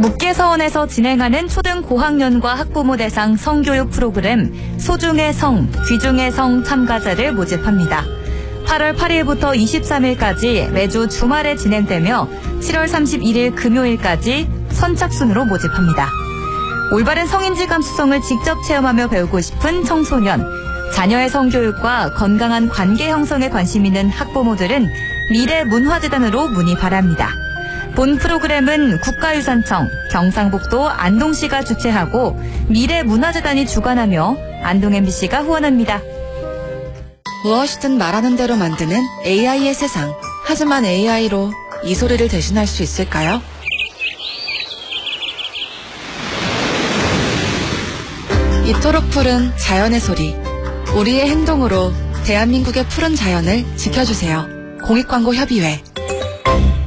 묵계서원에서 진행하는 초등 고학년과 학부모 대상 성교육 프로그램 소중의 성, 귀중의 성 참가자를 모집합니다. 8월 8일부터 23일까지 매주 주말에 진행되며 7월 31일 금요일까지 선착순으로 모집합니다. 올바른 성인지 감수성을 직접 체험하며 배우고 싶은 청소년, 자녀의 성교육과 건강한 관계 형성에 관심 있는 학부모들은 미래문화재단으로 문의 바랍니다. 본 프로그램은 국가유산청, 경상북도 안동시가 주최하고 미래문화재단이 주관하며 안동 MBC가 후원합니다. 무엇이든 말하는 대로 만드는 AI의 세상. 하지만 AI로 이 소리를 대신할 수 있을까요? 이토록 푸른 자연의 소리. 우리의 행동으로 대한민국의 푸른 자연을 지켜주세요. 공익광고협의회.